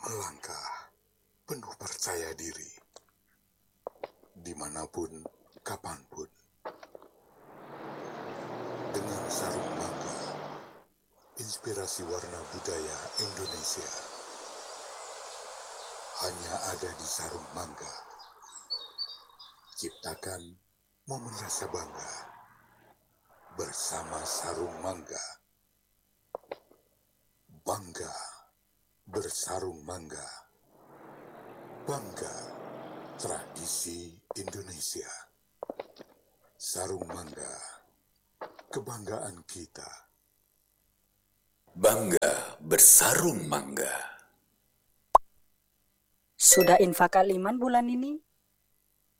melangkah penuh percaya diri, dimanapun, kapanpun. Dengan sarung mangga, inspirasi warna budaya Indonesia. Hanya ada di sarung mangga. Ciptakan momen rasa bangga bersama sarung mangga. Bangga bersarung mangga. Bangga tradisi Indonesia. Sarung mangga, kebanggaan kita. Bangga bersarung mangga. Sudah infak Aliman bulan ini?